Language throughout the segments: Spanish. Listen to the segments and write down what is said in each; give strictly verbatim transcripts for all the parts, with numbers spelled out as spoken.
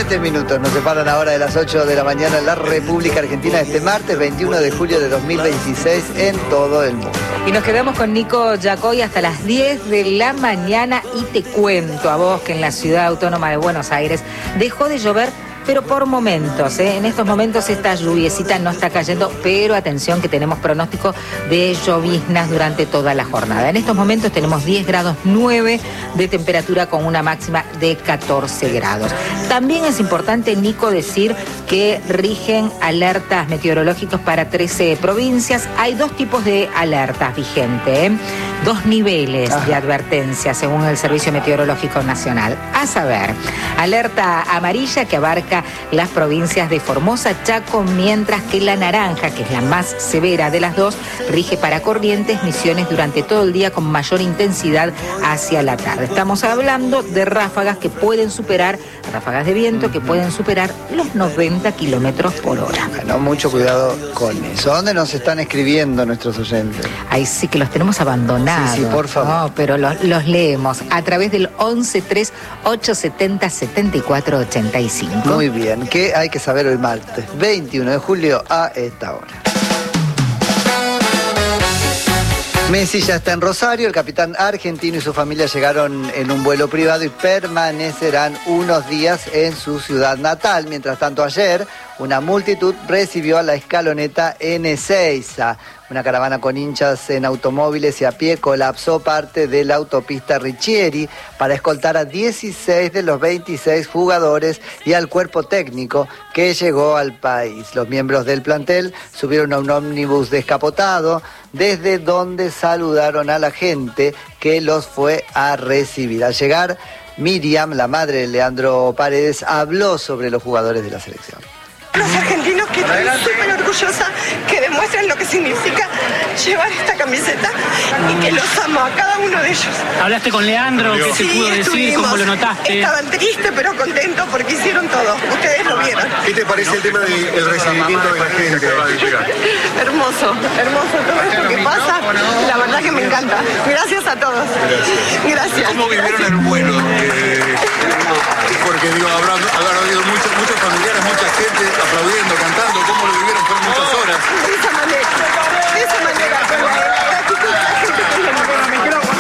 siete minutos nos separan ahora de las ocho de la mañana en la República Argentina este martes veintiuno de julio de dos mil veintiséis en todo el mundo. Y nos quedamos con Nico Yacoy hasta las diez de la mañana y te cuento a vos que en la ciudad autónoma de Buenos Aires dejó de llover, pero por momentos, ¿eh? En estos momentos esta lluviecita no está cayendo, pero atención que tenemos pronóstico de lloviznas durante toda la jornada. En estos momentos tenemos diez grados nueve de temperatura con una máxima de catorce grados. También es importante, Nico, decir que rigen alertas meteorológicas para trece provincias. Hay dos tipos de alertas vigentes, ¿eh? Dos niveles de advertencia según el Servicio Meteorológico Nacional. A saber, alerta amarilla que abarca las provincias de Formosa, Chaco, mientras que la naranja, que es la más severa de las dos, rige para Corrientes, Misiones durante todo el día con mayor intensidad hacia la tarde. Estamos hablando de ráfagas que pueden superar, ráfagas de viento que pueden superar los noventa kilómetros por hora. Bueno, mucho cuidado con eso. ¿Dónde nos están escribiendo nuestros oyentes? Ahí sí que los tenemos abandonados. Sí, sí, por favor. No, pero los, los leemos a través del once tres ocho setenta setenta y cuatro ochenta y cinco. Muy bien, ¿qué hay que saber hoy martes veintiuno de julio a esta hora? Messi ya está en Rosario, el capitán argentino y su familia llegaron en un vuelo privado y permanecerán unos días en su ciudad natal. Mientras tanto, ayer una multitud recibió a la escaloneta en Ezeiza. Una caravana con hinchas en automóviles y a pie colapsó parte de la autopista Riccieri para escoltar a dieciséis de los veintiséis jugadores y al cuerpo técnico que llegó al país. Los miembros del plantel subieron a un ómnibus descapotado, desde donde saludaron a la gente que los fue a recibir. Al llegar, Miriam, la madre de Leandro Paredes, habló sobre los jugadores de la selección. Los argentinos que estoy súper orgullosa, que demuestran lo que significa llevar esta camiseta y que los amo a cada uno de ellos. ¿Hablaste con Leandro? ¿Qué te Sí, pudo decir? ¿Cómo lo notaste? Estaban tristes pero contentos porque hicieron todo. Ustedes lo vieron. ¿Qué te parece el tema del recibimiento de la gente? Hermoso, hermoso todo esto que pasa. La verdad que me encanta. Gracias a todos. Gracias. ¿Cómo vivieron el vuelo? Eh, porque digo, habrá, habrá habido muchos, muchos familiares, mucha gente aplaudiendo, cantando. ¿Cómo lo vivieron? Fueron muchas horas. De esa manera, de esa manera, con la gratitud de la gente que es lo que me quiero.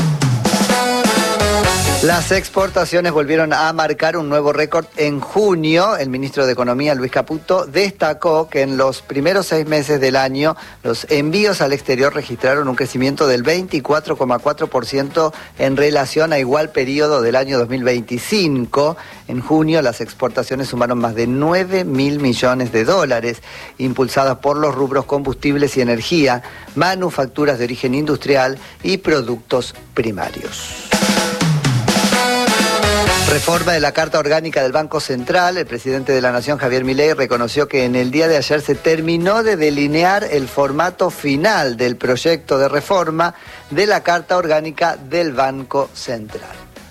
Las exportaciones volvieron a marcar un nuevo récord en junio. El ministro de Economía, Luis Caputo, destacó que en los primeros seis meses del año los envíos al exterior registraron un crecimiento del veinticuatro coma cuatro por ciento en relación a igual periodo del año dos mil veinticinco. En junio las exportaciones sumaron más de nueve mil millones de dólares, impulsadas por los rubros combustibles y energía, manufacturas de origen industrial y productos primarios. Reforma de la Carta Orgánica del Banco Central. El presidente de la Nación, Javier Milei, reconoció que en el día de ayer se terminó de delinear el formato final del proyecto de reforma de la Carta Orgánica del Banco Central.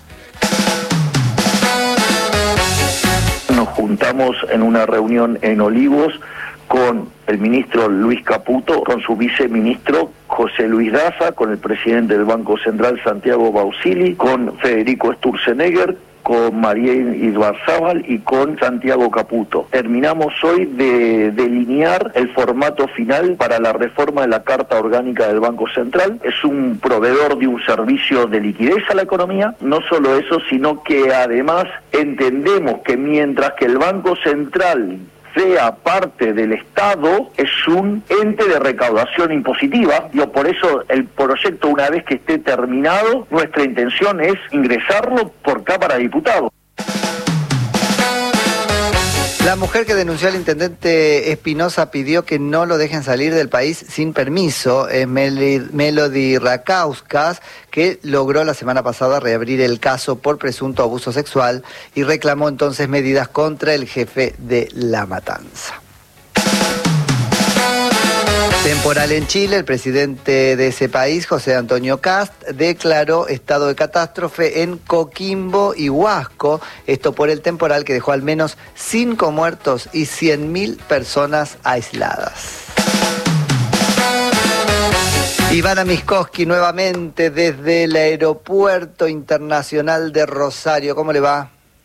Nos juntamos en una reunión en Olivos con el ministro Luis Caputo, con su viceministro José Luis Daza, con el presidente del Banco Central Santiago Bausili, con Federico Sturzenegger, con María Ibarzábal y con Santiago Caputo. Terminamos hoy de delinear el formato final para la reforma de la Carta Orgánica del Banco Central. Es un proveedor de un servicio de liquidez a la economía. No solo eso, sino que además entendemos que mientras que el Banco Central sea parte del Estado, es un ente de recaudación impositiva. Yo por eso el proyecto, una vez que esté terminado, nuestra intención es ingresarlo por Cámara de Diputados. La mujer que denunció al intendente Espinosa pidió que no lo dejen salir del país sin permiso. Es Melody Rakauskas, que logró la semana pasada reabrir el caso por presunto abuso sexual y reclamó entonces medidas contra el jefe de La Matanza. Temporal en Chile, el presidente de ese país, José Antonio Kast, declaró estado de catástrofe en Coquimbo y Huasco, esto por el temporal que dejó al menos cinco muertos y cien mil personas aisladas. Ivana Miskowski nuevamente desde el Aeropuerto Internacional de Rosario, ¿cómo le va?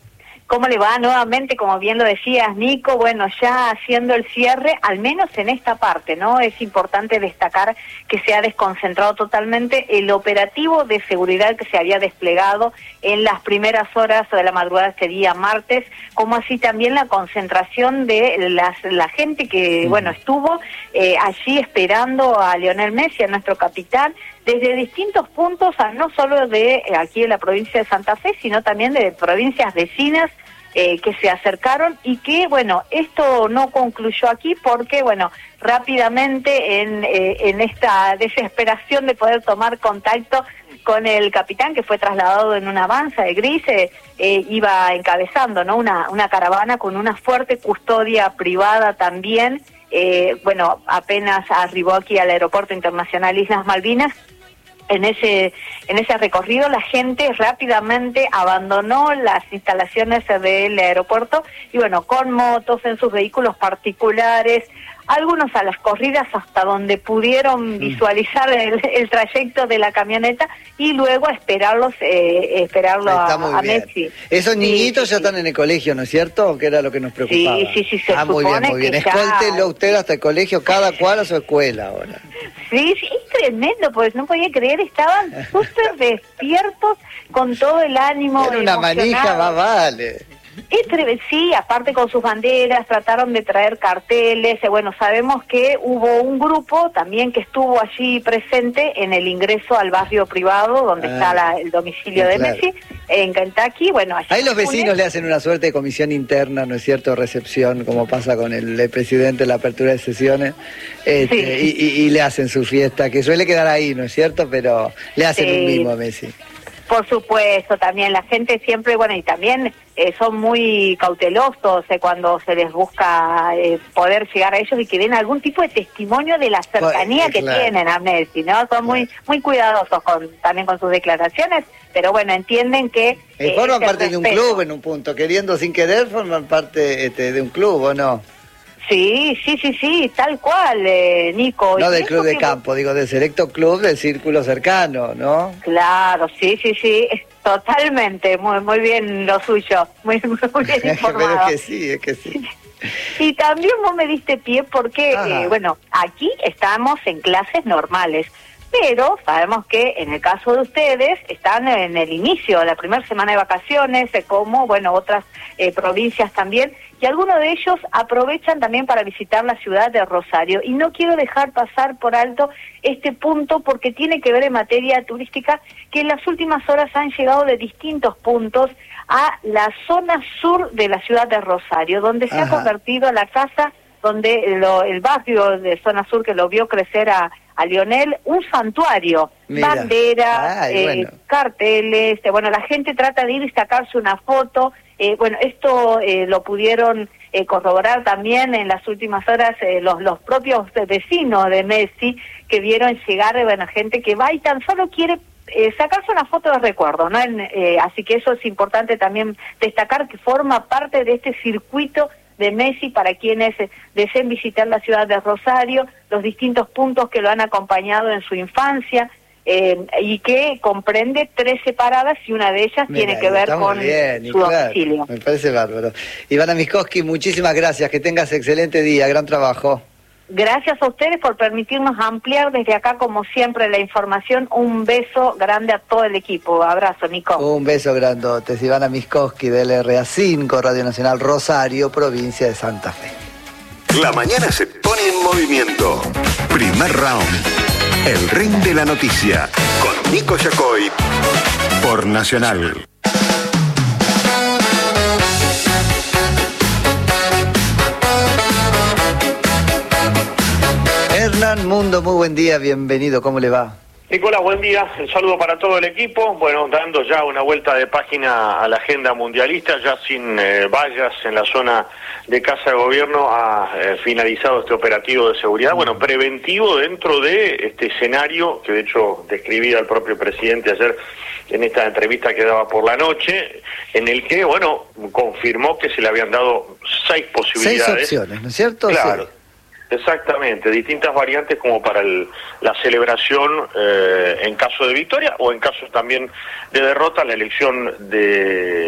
¿Cómo le va nuevamente? Como bien lo decías, Nico, bueno, ya haciendo el cierre, al menos en esta parte, ¿no? Es importante destacar que se ha desconcentrado totalmente el operativo de seguridad que se había desplegado en las primeras horas de la madrugada de este día martes, como así también la concentración de las, la gente que, bueno, estuvo eh, allí esperando a Lionel Messi, a nuestro capitán, desde distintos puntos, no solo de aquí en la provincia de Santa Fe, sino también de provincias vecinas, Eh, que se acercaron y que, bueno, esto no concluyó aquí porque, bueno, rápidamente en, eh, en esta desesperación de poder tomar contacto con el capitán, que fue trasladado en una avanza de gris, eh, eh, iba encabezando, ¿no?, una, una caravana con una fuerte custodia privada también. Eh, bueno, apenas arribó aquí al Aeropuerto Internacional Islas Malvinas. En ese en ese recorrido la gente rápidamente abandonó las instalaciones del aeropuerto y bueno, con motos, en sus vehículos particulares, algunos a las corridas hasta donde pudieron visualizar el, el trayecto de la camioneta y luego esperarlos eh, esperarlo a, a Messi. Esos niñitos sí, ya sí. están en el colegio, ¿no es cierto? Que era lo que nos preocupaba. Sí, sí, sí, se ah, muy bien, muy bien. Escóltelo usted hasta el colegio, cada cual a su escuela ahora. Sí, sí, es tremendo, pues no podía creer, estaban súper despiertos, con todo el ánimo. Era una manija, más vale. Es tre- sí, aparte con sus banderas, trataron de traer carteles, eh, bueno, sabemos que hubo un grupo también que estuvo allí presente en el ingreso al barrio privado, donde ah, está la, el domicilio sí, de claro. Messi, en Kentucky, bueno... Allí ahí los vecinos le hacen una suerte de comisión interna, ¿no es cierto?, recepción, como pasa con el, el presidente en la apertura de sesiones, este, sí. y, y, y le hacen su fiesta, que suele quedar ahí, ¿no es cierto?, pero le hacen sí. un mimo a Messi. Por supuesto, también la gente siempre, bueno, y también eh, son muy cautelosos eh, cuando se les busca eh, poder llegar a ellos y que den algún tipo de testimonio de la cercanía pues, eh, claro. que tienen a Messi, ¿no? Son claro. muy muy cuidadosos con también con sus declaraciones, pero bueno, entienden que... Eh, forman parte respeto. de un club en un punto, queriendo sin querer forman parte este, de un club, ¿o no? Sí, sí, sí, sí, tal cual, eh, Nico. No del club de campo, digo, del selecto club del círculo cercano, ¿no? Claro, sí, sí, sí, totalmente, muy muy bien lo suyo, muy, muy bien informado. Pero es que sí, es que sí. Y también vos me diste pie porque, eh, bueno, aquí estamos en clases normales, pero sabemos que en el caso de ustedes están en el inicio de la primera semana de vacaciones, como, bueno, otras eh, provincias también, y algunos de ellos aprovechan también para visitar la ciudad de Rosario. Y no quiero dejar pasar por alto este punto porque tiene que ver en materia turística, que en las últimas horas han llegado de distintos puntos a la zona sur de la ciudad de Rosario, donde se Ajá. ha convertido la casa, donde lo, el barrio de zona sur que lo vio crecer a, a Lionel, un santuario, Mira. banderas, Ay, eh, bueno. carteles, eh, bueno, la gente trata de ir y sacarse una foto. Eh, bueno, esto eh, lo pudieron eh, corroborar también en las últimas horas eh, los, los propios vecinos de Messi, que vieron llegar, eh, bueno, gente que va y tan solo quiere eh, sacarse una foto de recuerdo, ¿no? En, eh, así que eso es importante también destacar, que forma parte de este circuito de Messi para quienes eh, deseen visitar la ciudad de Rosario, los distintos puntos que lo han acompañado en su infancia, Eh, y que comprende trece paradas y una de ellas Mira, tiene que ver con bien, su claro, domicilio. Me parece bárbaro. Ivana Miskovsky, muchísimas gracias, que tengas excelente día, gran trabajo. Gracias a ustedes por permitirnos ampliar desde acá, como siempre, la información. Un beso grande a todo el equipo. Abrazo, Nico. Un beso grandote. Ivana Miskovsky del R A cinco, Radio Nacional Rosario, provincia de Santa Fe. La mañana se pone en movimiento. Primer round. El ring de la noticia, con Nico Yacoy, por Nacional. Hernán Mundo, muy buen día, bienvenido, ¿cómo le va? Nicolás, buen día, un saludo para todo el equipo. Bueno, dando ya una vuelta de página a la agenda mundialista, ya sin eh, vallas en la zona de Casa de Gobierno, ha eh, finalizado este operativo de seguridad, bueno, preventivo dentro de este escenario que de hecho describía el propio presidente ayer en esta entrevista que daba por la noche, en el que, bueno, confirmó que se le habían dado seis posibilidades. Seis opciones, ¿no es cierto? Claro. Sí. Exactamente, distintas variantes como para el, la celebración eh, en caso de victoria o en caso también de derrota, la elección de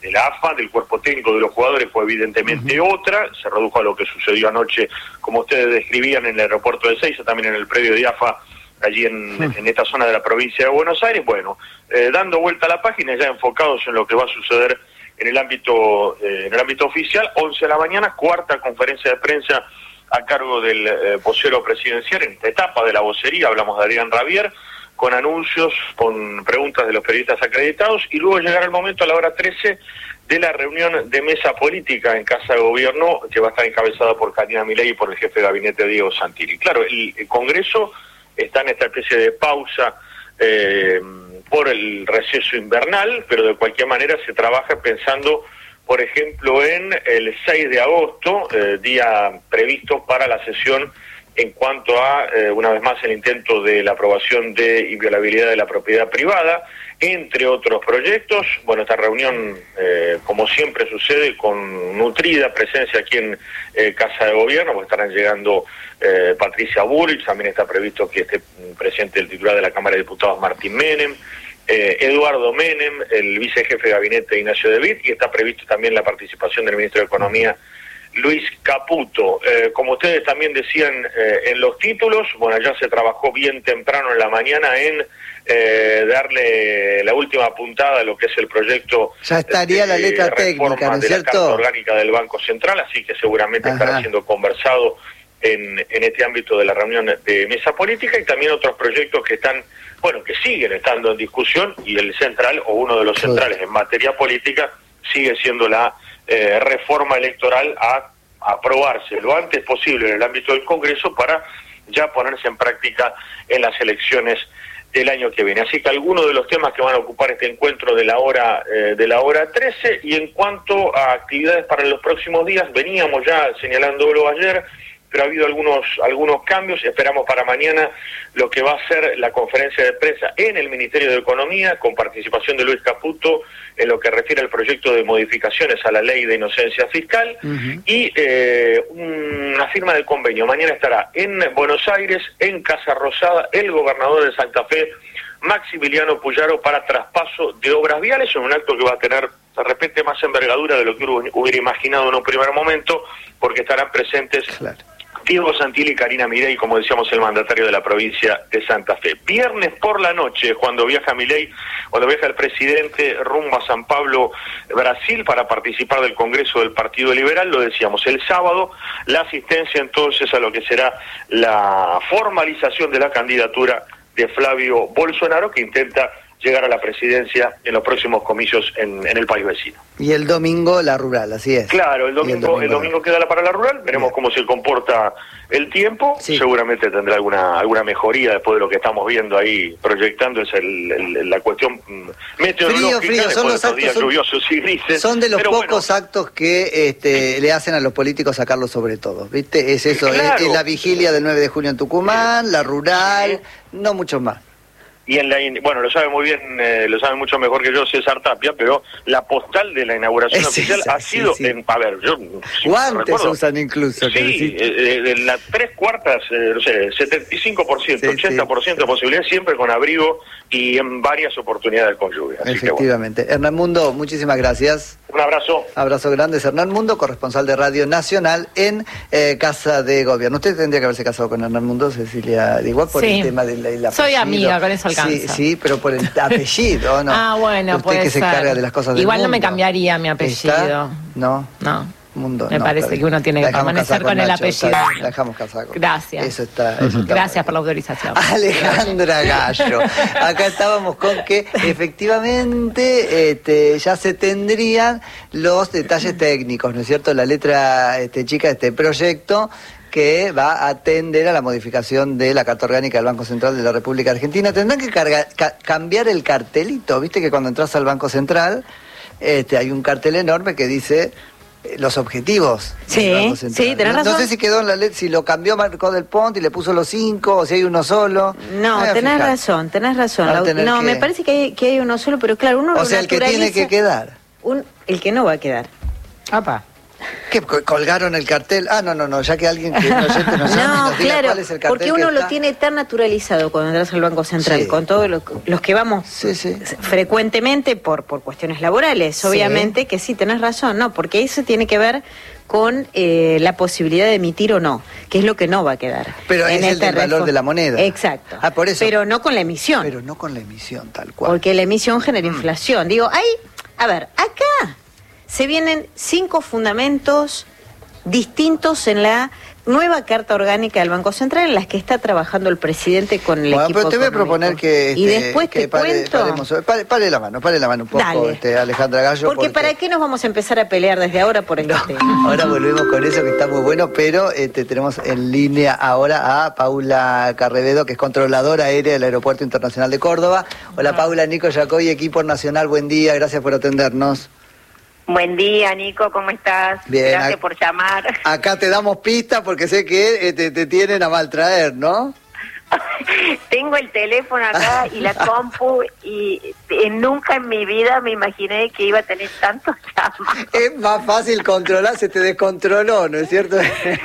de la A F A, del cuerpo técnico de los jugadores, fue evidentemente uh-huh. otra, se redujo a lo que sucedió anoche, como ustedes describían, en el aeropuerto de Ezeiza, también en el predio de A F A, allí en, uh-huh. en esta zona de la provincia de Buenos Aires. Bueno, eh, dando vuelta a la página, ya enfocados en lo que va a suceder en el ámbito eh, en el ámbito oficial, once de la mañana, cuarta conferencia de prensa a cargo del eh, vocero presidencial, en esta etapa de la vocería, hablamos de Adrián Rabier, con anuncios, con preguntas de los periodistas acreditados, y luego llegará el momento a la hora trece de la reunión de mesa política en Casa de Gobierno, que va a estar encabezada por Karina Milei y por el jefe de gabinete Diego Santilli. Claro, el, el Congreso está en esta especie de pausa eh, por el receso invernal, pero de cualquier manera se trabaja pensando, por ejemplo, en el seis de agosto, eh, día previsto para la sesión en cuanto a, eh, una vez más, el intento de la aprobación de inviolabilidad de la propiedad privada, entre otros proyectos. Bueno, esta reunión, eh, como siempre sucede, con nutrida presencia aquí en eh, Casa de Gobierno, pues estarán llegando eh, Patricia Bullrich, también está previsto que esté presente el titular de la Cámara de Diputados, Martín Menem, eh, Eduardo Menem, el vicejefe de gabinete Ignacio De Witt, y está previsto también la participación del ministro de Economía, Luis Caputo. Eh, como ustedes también decían eh, en los títulos, bueno, ya se trabajó bien temprano en la mañana en eh, darle la última puntada a lo que es el proyecto. Ya estaría de, la letra técnica, ¿no es de cierto? La Carta Orgánica del Banco Central, así que seguramente Ajá. estará siendo conversado en, en este ámbito de la reunión de mesa política, y también otros proyectos que están, bueno, que siguen estando en discusión, y el central, o uno de los sí. centrales en materia política, sigue siendo la Eh, reforma electoral a aprobarse lo antes posible en el ámbito del Congreso para ya ponerse en práctica en las elecciones del año que viene. Así que algunos de los temas que van a ocupar este encuentro de la hora eh, de la hora trece. Y en cuanto a actividades para los próximos días, veníamos ya señalándolo ayer, pero ha habido algunos algunos cambios. Esperamos para mañana lo que va a ser la conferencia de prensa en el Ministerio de Economía, con participación de Luis Caputo, en lo que refiere al proyecto de modificaciones a la ley de inocencia fiscal, uh-huh. y eh, una firma del convenio. Mañana estará en Buenos Aires, en Casa Rosada, el gobernador de Santa Fe, Maximiliano Puyaro, para traspaso de obras viales, en un acto que va a tener de repente más envergadura de lo que uno hubiera imaginado en un primer momento, porque estarán presentes claro. Diego Santilli y Karina Milei, como decíamos, el mandatario de la provincia de Santa Fe. Viernes por la noche, cuando viaja Milei, cuando viaja el presidente rumbo a San Pablo, Brasil, para participar del Congreso del Partido Liberal, lo decíamos, el sábado, la asistencia entonces a lo que será la formalización de la candidatura de Flavio Bolsonaro, que intenta llegar a la presidencia en los próximos comicios en, en el país vecino. Y el domingo la rural, así es. Claro, el domingo, el domingo, el domingo queda la para la rural, veremos Bien. cómo se comporta el tiempo, sí. seguramente tendrá alguna alguna mejoría después de lo que estamos viendo ahí, proyectando es el, el, la cuestión meteorológica, frío, frío. Son los actos, días son, lluviosos y grises. Son de los pocos bueno. actos que este, le hacen a los políticos sacarlo sobre todo, ¿viste? Es eso, claro. es, es la vigilia del nueve de junio en Tucumán, la rural, sí. no muchos más. Y en la, bueno, lo sabe muy bien, eh, lo sabe mucho mejor que yo César Tapia, pero la postal de la inauguración es oficial esa, ha sido, sí, sí. En, a ver, yo... Si guantes usan incluso. Sí, eh, de las tres cuartas, eh, no sé, setenta y cinco por ciento, sí, ochenta por ciento sí. de posibilidad, siempre con abrigo y en varias oportunidades con lluvia. Así Efectivamente. Que bueno. Hernán Mundo, muchísimas gracias. Un abrazo. Abrazo grande, Hernán Mundo, corresponsal de Radio Nacional en eh, Casa de Gobierno. Usted tendría que haberse casado con Hernán Mundo, Cecilia, igual por sí. el tema del de Soy amiga, con eso alcanza. Sí, sí, pero por el apellido, ¿no? Ah, bueno, usted que ser. se carga de las cosas del Igual mundo. no me cambiaría mi apellido. ¿Está? No. No. Mundo, me no, parece que uno tiene que permanecer con, con el Nacho, apellido. Está, la dejamos casar con Gracias. Eso está, eso está Gracias bueno. por la autorización. Alejandra Gallo. Acá estábamos con que efectivamente este, ya se tendrían los detalles técnicos, ¿no es cierto? La letra este, chica de este proyecto que va a atender a la modificación de la Carta Orgánica del Banco Central de la República Argentina. Tendrán que cargar, ca cambiar el cartelito, viste que cuando entras al Banco Central este, hay un cartel enorme que dice los objetivos sí, del Banco Central. Sí, tenés no, razón. no sé si quedó en la letra, si lo cambió Marco del Ponte y le puso los cinco, o si hay uno solo. No, tenés razón, tenés razón. La, no, que... me parece que hay, que hay uno solo, pero claro, uno O sea, el que tiene que quedar. Un, el que no va a quedar. Apa. ¿Qué, colgaron el cartel? Ah, no, no, no, ya que alguien que no, oyente nos llame, No, nos diga claro, cuál es el cartel porque uno que lo está. tiene tan naturalizado cuando entras al Banco Central, Sí. con todos los, los que vamos Sí, sí. frecuentemente por, por cuestiones laborales, Sí. obviamente, que sí, tenés razón, no, porque eso tiene que ver con eh, la posibilidad de emitir o no, que es lo que no va a quedar. Pero en es el esta del valor reforma. de la moneda. Exacto. Ah, por eso. Pero no con la emisión. Pero no con la emisión, tal cual. Porque la emisión genera inflación. Digo, hay, a ver, acá se vienen cinco fundamentos distintos en la nueva Carta Orgánica del Banco Central en las que está trabajando el presidente con el Bueno, equipo pero te voy a económico. proponer que, y este, después que te pare, cuento. paremos, pare, pare la mano, pare la mano un poco, Dale. este, Alejandra Gallo. Porque, para qué nos vamos a empezar a pelear desde ahora por este tema. Ahora volvemos con eso que está muy bueno, pero este, tenemos en línea ahora a Paula Carrevedo, que es controladora aérea del Aeropuerto Internacional de Córdoba. Hola Paula, Nico Yacoy, equipo nacional, buen día, gracias por atendernos. Buen día, Nico, ¿cómo estás? Bien, Gracias ac- por llamar. Acá te damos pistas porque sé que eh, te, te tienen a maltraer, ¿no? Tengo el teléfono acá y la compu y eh, nunca en mi vida me imaginé que iba a tener tantos llamados. Es más fácil controlar, se te descontroló, ¿no es cierto?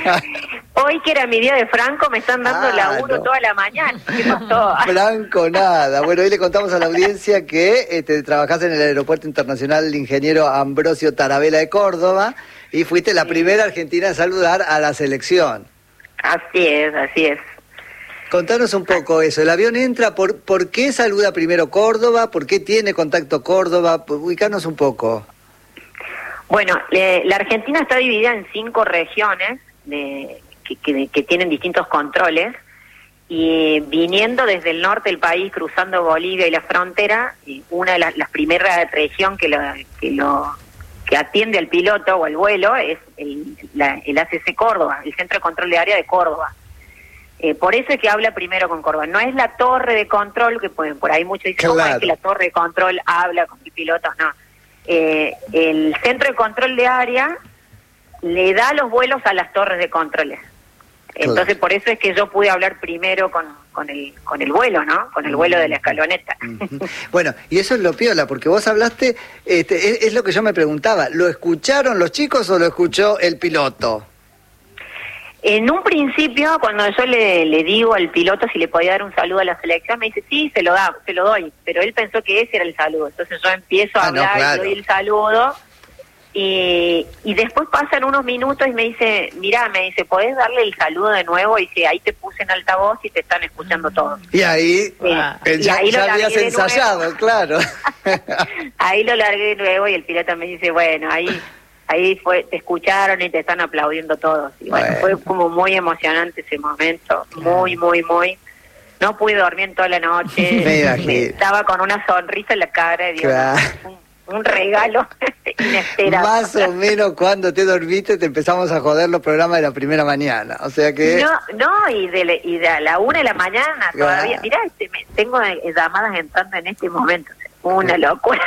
Hoy que era mi día de Franco me están dando Ah, laburo no. toda la mañana. ¿Qué pasó? Blanco nada. Bueno, hoy le contamos a la audiencia que este, trabajás en el Aeropuerto Internacional Ingeniero Ambrosio Tarabella de Córdoba y fuiste la primera argentina en saludar a la selección. Así es, así es. Contanos un poco eso. El avión entra, ¿por, ¿por qué saluda primero Córdoba? ¿Por qué tiene contacto Córdoba? Ubicanos un poco. Bueno, le- la Argentina está dividida en cinco regiones de, que, que- que tienen distintos controles y viniendo desde el norte del país, cruzando Bolivia y la frontera, y una de las, las primeras región que lo, que lo que atiende al piloto o al vuelo es el, la- el A C C Córdoba, el Centro de Control de Área de Córdoba. Eh, por eso es que habla primero con Córdoba. No es la torre de control, que pueden, por ahí muchos dicen, ¿cómo es que la torre de control habla con el piloto? No. Eh, el centro de control de área le da los vuelos a las torres de controles. Entonces, por eso es que yo pude hablar primero con, con, el, con el vuelo, ¿no? Con el vuelo de la escaloneta. Bueno, y eso es lo piola, porque vos hablaste, este, es, es lo que yo me preguntaba, ¿lo escucharon los chicos o lo escuchó el piloto? En un principio, cuando yo le, le digo al piloto si le podía dar un saludo a la selección, me dice, sí, se lo da, se lo doy, pero él pensó que ese era el saludo. Entonces yo empiezo a Ah, no, hablar, claro. y doy el saludo, y, y después pasan unos minutos y me dice, mirá, me dice, ¿podés darle el saludo de nuevo? Y dice, ahí te puse en altavoz y te están escuchando todos. Y ahí, Sí. eh, Y ya, ahí lo ya largué habías de ensayado, nuevo. claro. Ahí lo largué de nuevo y el piloto me dice, bueno, ahí ahí fue, te escucharon y te están aplaudiendo todos. Y bueno, Bueno. fue como muy emocionante ese momento, muy, muy, muy. No pude dormir en toda la noche. Me imagino. Estaba con una sonrisa en la cara y digo, Claro. un, un regalo inesperado. Más o menos cuando te dormiste te empezamos a joder los programas de la primera mañana. O sea que... No, no, y de, le- y de a la una de la mañana todavía. Claro. Mirá, este, me- tengo eh, llamadas entrando en este momento. Una locura.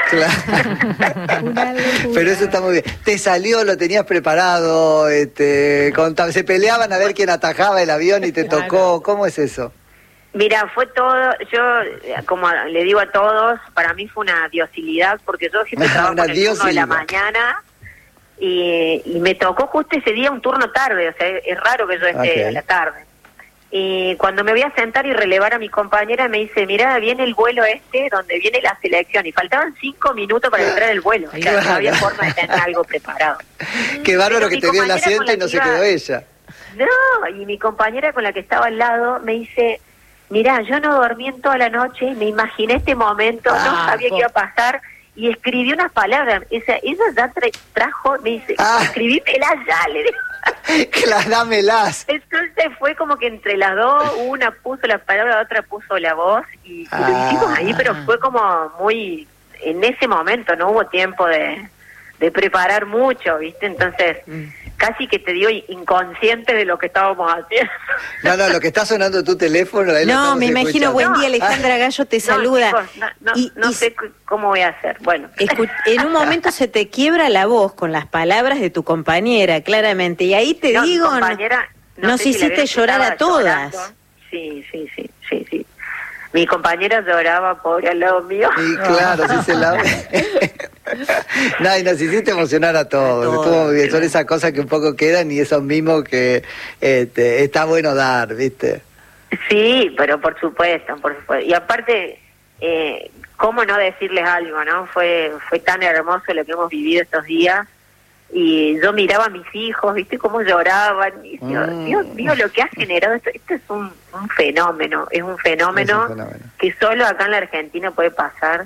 Pero eso está muy bien. ¿Te salió, lo tenías preparado? Este, contame, ¿se peleaban a ver quién atajaba el avión y te tocó? ¿Cómo es eso? Mira, fue todo, yo, eh, como le digo a todos, para mí fue una diosilidad, porque yo siempre trabajo Una en el turno de la diosilidad. mañana, y, y me tocó justo ese día un turno tarde, o sea, es, es raro que yo esté Ok. a la tarde. Y cuando me voy a sentar y relevar a mi compañera, me dice, mira, viene el vuelo este, donde viene la selección, y faltaban cinco minutos para entrar el vuelo, o sea, no había forma de tener algo preparado. Qué bárbaro Pero que mi te dio el compañera asiento con la y no que se iba- quedó ella. No, y mi compañera con la que estaba al lado me dice, mirá, yo no dormí en toda la noche, me imaginé este momento, no Ah, sabía po- qué iba a pasar, y escribí unas palabras. O sea, ella ya tra- trajo, me dice, Ah. escribímelas ya, le digo. Claro, dámelas. Entonces fue como que entre las dos, una puso la palabra, la otra puso la voz, y, y Ah. lo hicimos ahí, pero fue como muy, en ese momento no hubo tiempo de, de preparar mucho, ¿viste? Entonces, casi que te digo inconsciente de lo que estábamos haciendo. No, no, lo que está sonando tu teléfono. ahí lo No, estamos me imagino, escuchando. buen día, Alejandra Gallo te No, saluda. chicos, no, no, Y- no y sé c- cómo voy a hacer. Bueno, Escu- en un momento se te quiebra la voz con las palabras de tu compañera, claramente, y ahí te No, mi digo, no- compañera, no nos sé si la hiciste ves que llorar a estaba todas. llorando. Sí, sí, sí, sí, sí. Mi compañera lloraba, pobre, al lado mío. Y claro, sí se la ve. No, y nos hiciste emocionar a todos. A todos. Estuvo muy bien. Son esas cosas que un poco quedan y esos mismos que este, está bueno dar, ¿viste? Sí, pero por supuesto, por supuesto. Y aparte, eh, ¿cómo no decirles algo, no? Fue fue tan hermoso lo que hemos vivido estos días. Y yo miraba a mis hijos, ¿viste? Cómo lloraban. Y Dios, mm. Dios mío, lo que ha generado esto, esto es un, un fenómeno. Es un fenómeno, es un fenómeno que solo acá en la Argentina puede pasar.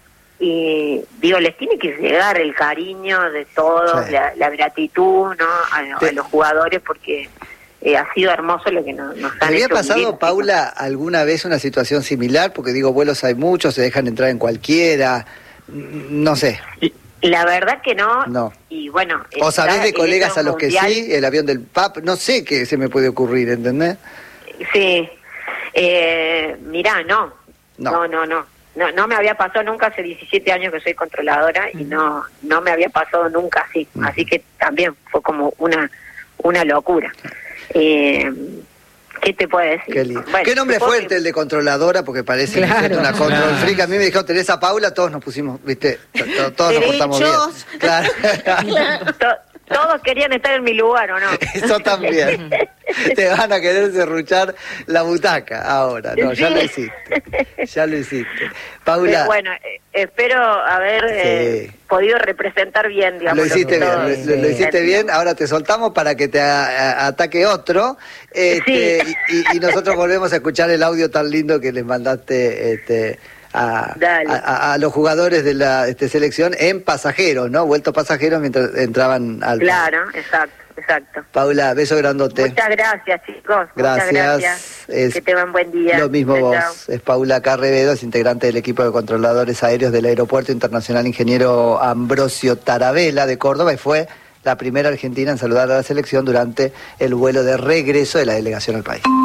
Y digo, les tiene que llegar el cariño de todos, sí. la, la gratitud, ¿no? A, sí. a los jugadores, porque eh, ha sido hermoso lo que nos, nos han hecho. ¿Había pasado, vivir, Paula, alguna vez una situación similar? Porque digo, vuelos hay muchos, se dejan entrar en cualquiera, no sé. La verdad que no. No. Y bueno. O sabés de colegas a los mundial, que sí, el avión del P A P, no sé qué se me puede ocurrir, ¿entendés? Sí. Eh, mirá, no. No. No, no, no. No, no me había pasado nunca, hace diecisiete años que soy controladora y no no me había pasado nunca así. Uh-huh. Así que también fue como una una locura. Eh, ¿Qué te puedo decir? Qué, bueno, ¿Qué nombre fuerte que... el de controladora? Porque parece claro, una control claro. freak. A mí me dijo Teresa Paula, todos nos pusimos, viste, todos nos portamos bien. Claro. Claro. Todos querían estar en mi lugar, ¿o no? Eso también. Te van a querer serruchar la butaca ahora. No, sí. ya lo hiciste. Ya lo hiciste. Paula. Pero bueno, eh, espero haber sí. eh, podido representar bien, digamos. Lo hiciste bien, lo, sí. lo hiciste bien. Ahora te soltamos para que te a, a, ataque otro. Este, sí. y, y nosotros volvemos a escuchar el audio tan lindo que les mandaste este, a, a, a los jugadores de la este, selección en pasajeros, ¿no? Vueltos pasajeros mientras entraban al... Claro, exacto, exacto. Paula, beso grandote. Muchas gracias, chicos. Gracias. Muchas gracias. Es, que tengan buen día. Lo mismo chao, vos. Chao. Es Paula Carrevedo, es integrante del equipo de controladores aéreos del Aeropuerto Internacional Ingeniero Ambrosio Tarabella de Córdoba y fue la primera argentina en saludar a la selección durante el vuelo de regreso de la delegación al país.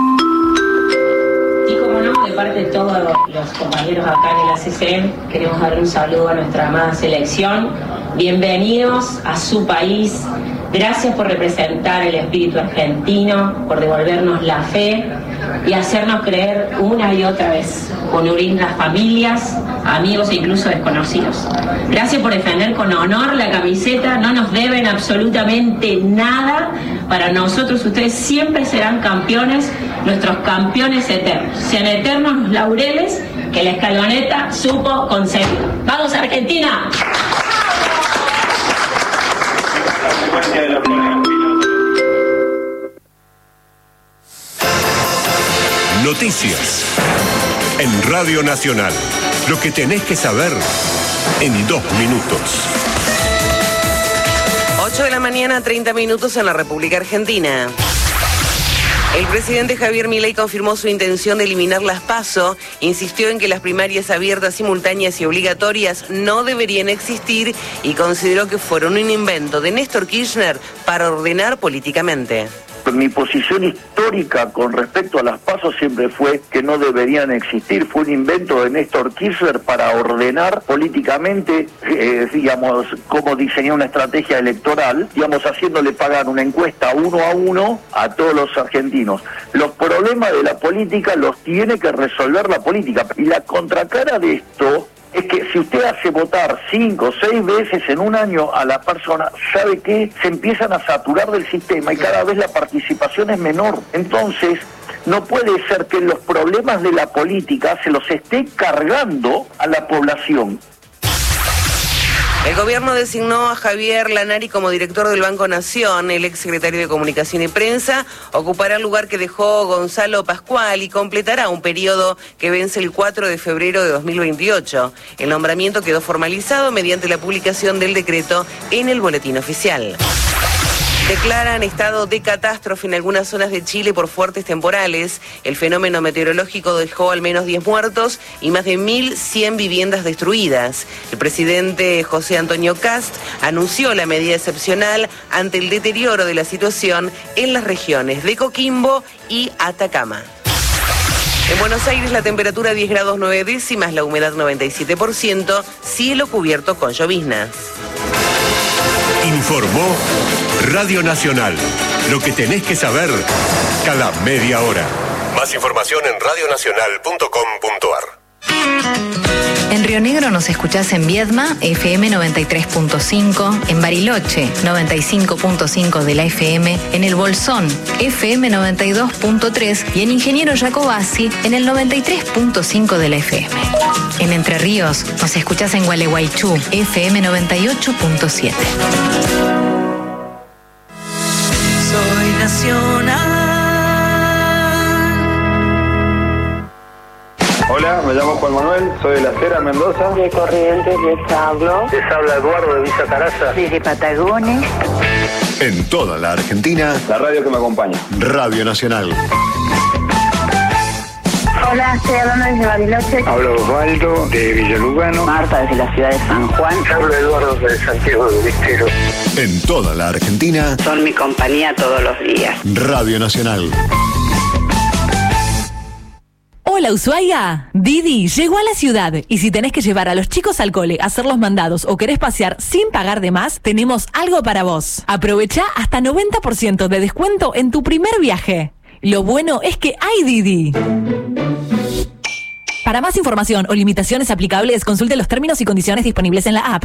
Y como no, de parte de todos los compañeros acá en el A C C, queremos dar un saludo a nuestra amada selección. Bienvenidos a su país. Gracias por representar el espíritu argentino, por devolvernos la fe y hacernos creer una y otra vez, con unir las familias, amigos e incluso desconocidos. Gracias por defender con honor la camiseta, no nos deben absolutamente nada. Para nosotros ustedes siempre serán campeones, nuestros campeones eternos. Sean eternos los laureles que la escaloneta supo conseguir. ¡Vamos Argentina! Noticias en Radio Nacional. Lo que tenés que saber en dos minutos. ocho de la mañana, treinta minutos en la República Argentina. El presidente Javier Milei confirmó su intención de eliminar las PASO, insistió en que las primarias abiertas, simultáneas y obligatorias no deberían existir y consideró que fueron un invento de Néstor Kirchner para ordenar políticamente. Mi posición histórica con respecto a las PASO siempre fue que no deberían existir. Fue un invento de Néstor Kirchner para ordenar políticamente, eh, digamos, cómo diseñar una estrategia electoral, digamos, haciéndole pagar una encuesta uno a uno a todos los argentinos. Los problemas de la política los tiene que resolver la política. Y la contracara de esto es que si usted hace votar cinco o seis veces en un año a la persona, ¿sabe qué? Se empiezan a saturar del sistema y cada vez la participación es menor. Entonces, no puede ser que los problemas de la política se los esté cargando a la población. El gobierno designó a Javier Lanari como director del Banco Nación. El exsecretario de Comunicación y Prensa ocupará el lugar que dejó Gonzalo Pascual y completará un periodo que vence el cuatro de febrero de dos mil veintiocho. El nombramiento quedó formalizado mediante la publicación del decreto en el Boletín Oficial. Declaran estado de catástrofe en algunas zonas de Chile por fuertes temporales. El fenómeno meteorológico dejó al menos diez muertos y más de mil cien viviendas destruidas. El presidente José Antonio Kast anunció la medida excepcional ante el deterioro de la situación en las regiones de Coquimbo y Atacama. En Buenos Aires la temperatura diez grados nueve décimas, la humedad noventa y siete por ciento, cielo cubierto con lloviznas. Informó Radio Nacional. Lo que tenés que saber cada media hora. Más información en radio nacional punto com punto a r. En Río Negro nos escuchás en Viedma, F M noventa y tres punto cinco, en Bariloche, noventa y cinco punto cinco de la F M, en El Bolsón, F M noventa y dos punto tres y en Ingeniero Jacobasi, en el noventa y tres punto cinco de la F M. En Entre Ríos nos escuchás en Gualeguaychú, F M noventa y ocho punto siete. Soy nacional. Hola, me llamo Juan Manuel, soy de La Cera, Mendoza. De Corrientes les hablo. Les habla Eduardo de Villa Caraza. Desde Patagones. En toda la Argentina, la radio que me acompaña. Radio Nacional. Hola, estoy hablando desde Bariloche. Hablo Osvaldo de Villalugano. Marta desde la ciudad de San Juan. Hablo Eduardo de Santiago del Estero. En toda la Argentina, son mi compañía todos los días. Radio Nacional. Hola Ushuaia, Didi llegó a la ciudad y si tenés que llevar a los chicos al cole, hacer los mandados o querés pasear sin pagar de más, tenemos algo para vos. Aprovecha hasta noventa por ciento de descuento en tu primer viaje. Lo bueno es que hay Didi. Para más información o limitaciones aplicables, consulte los términos y condiciones disponibles en la app.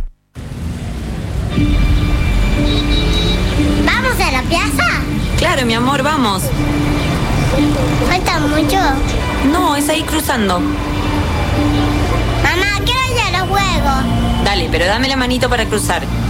¿Vamos a la plaza? Claro, mi amor, vamos. ¿Falta mucho? No, es ahí cruzando. Mamá, quiero ir a los juegos. Dale, pero dame la manito para cruzar.